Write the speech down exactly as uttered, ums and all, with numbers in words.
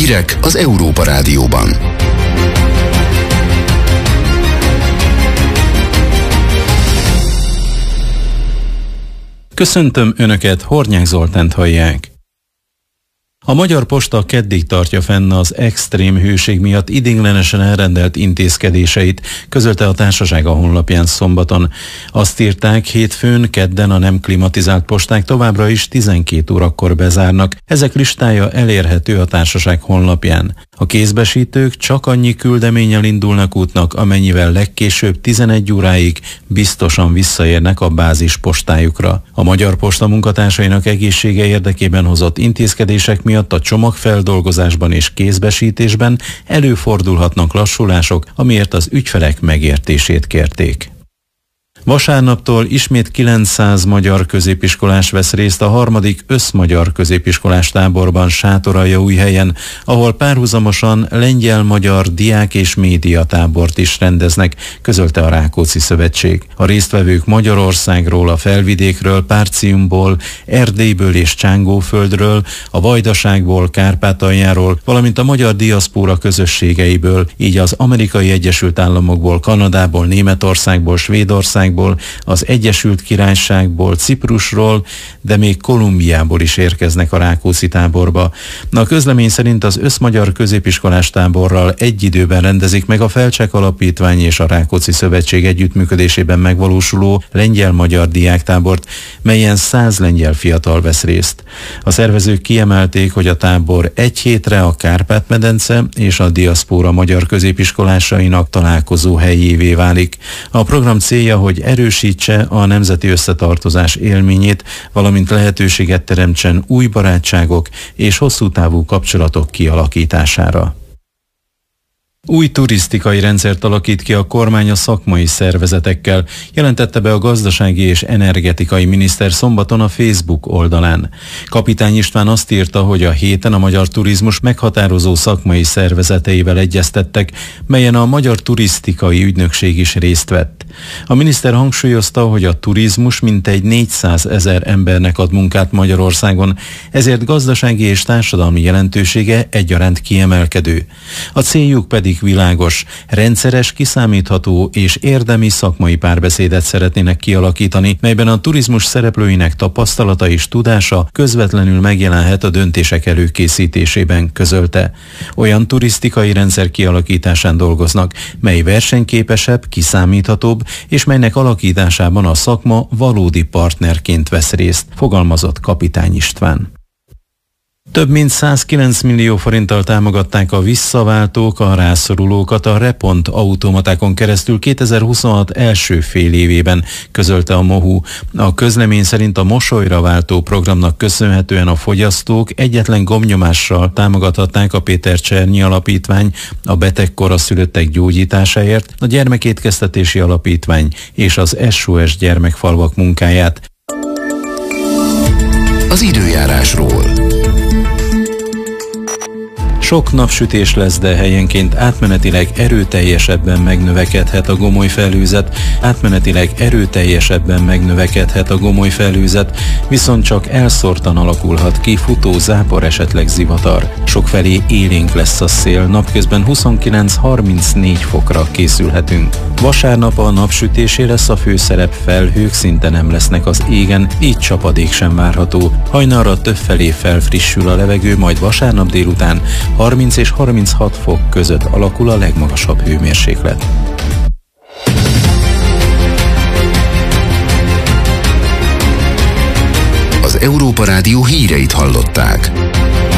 Hírek az Európa Rádióban. Köszöntöm Önöket, Hornyák Zoltánt hallják. A Magyar Posta keddig tartja fenn az extrém hőség miatt idéglenesen elrendelt intézkedéseit, közölte a társaság a honlapján szombaton. Azt írták, hétfőn, kedden a nem klimatizált posták továbbra is tizenkét órakor bezárnak. Ezek listája elérhető a társaság honlapján. A kézbesítők csak annyi küldeménnyel indulnak útnak, amennyivel legkésőbb tizenegy óráig biztosan visszaérnek a bázis postájukra. A Magyar Posta munkatársainak egészsége érdekében hozott intézkedések miatt a csomagfeldolgozásban és kézbesítésben előfordulhatnak lassulások, amiért az ügyfelek megértését kérték. Vasárnaptól ismét kilencszáz magyar középiskolás vesz részt a harmadik összmagyar középiskolás táborban Sátoraljaújhelyen, ahol párhuzamosan lengyel-magyar diák és média tábort is rendeznek, közölte a Rákóczi Szövetség. A résztvevők Magyarországról, a Felvidékről, Párciumból, Erdélyből és Csángóföldről, a Vajdaságból, Kárpátaljáról, valamint a magyar diaszpóra közösségeiből, így az Amerikai Egyesült Államokból, Kanadából, Németországból, Svédországból, az Egyesült Királyságból, Ciprusról, de még Kolumbiából is érkeznek a Rákóczi táborba. A közlemény szerint az összmagyar középiskolás táborral egy időben rendezik meg a Felcsek Alapítvány és a Rákóczi Szövetség együttműködésében megvalósuló lengyel-magyar diáktábort, melyen száz lengyel fiatal vesz részt. A szervezők kiemelték, hogy a tábor egy hétre a Kárpát-medence és a diaszpóra magyar középiskolásainak találkozó helyévé válik. A program célja, hogy erősítse a nemzeti összetartozás élményét, valamint lehetőséget teremtsen új barátságok és hosszú távú kapcsolatok kialakítására. Új turisztikai rendszert alakít ki a kormány a szakmai szervezetekkel, jelentette be a gazdasági és energetikai miniszter szombaton a Facebook oldalán. Kapitány István azt írta, hogy a héten a magyar turizmus meghatározó szakmai szervezeteivel egyeztettek, melyen a Magyar Turisztikai Ügynökség is részt vett. A miniszter hangsúlyozta, hogy a turizmus mintegy négyszázezer embernek ad munkát Magyarországon, ezért gazdasági és társadalmi jelentősége egyaránt kiemelkedő. A céljuk pedig világos, rendszeres, kiszámítható és érdemi szakmai párbeszédet szeretnének kialakítani, melyben a turizmus szereplőinek tapasztalata és tudása közvetlenül megjelenhet a döntések előkészítésében, közölte. Olyan turisztikai rendszer kialakításán dolgoznak, mely versenyképesebb, kiszámíthatóbb, és melynek alakításában a szakma valódi partnerként vesz részt, fogalmazott Kapitány István. Több mint százkilenc millió forinttal támogatták a visszaváltók a rászorulókat a Repont automatákon keresztül kétezer-huszonhat első fél évében, közölte a MOHU. A közlemény szerint a mosolyra váltó programnak köszönhetően a fogyasztók egyetlen gombnyomással támogathatták a Péter Csernyi Alapítvány, a betegkora szülöttek gyógyításáért, a Gyermekétkeztetési Alapítvány és az es o es gyermekfalvak munkáját. Az időjárásról. Sok napsütés lesz, de helyenként átmenetileg erőteljesebben megnövekedhet a gomoly felhőzet, átmenetileg erőteljesebben megnövekedhet a gomoly felhőzet, viszont csak elszórtan alakulhat ki futó zápor, esetleg zivatar. Sokfelé élénk lesz a szél, napközben huszonkilenc-harmincnégy fokra készülhetünk. Vasárnap a napsütésé lesz a főszerep, felhők szinte nem lesznek az égen, így csapadék sem várható. Hajnalra többfelé felfrissül a levegő, majd vasárnap délután harminc és harminchat fok között alakul a legmagasabb hőmérséklet. Az Európa Rádió híreit hallották.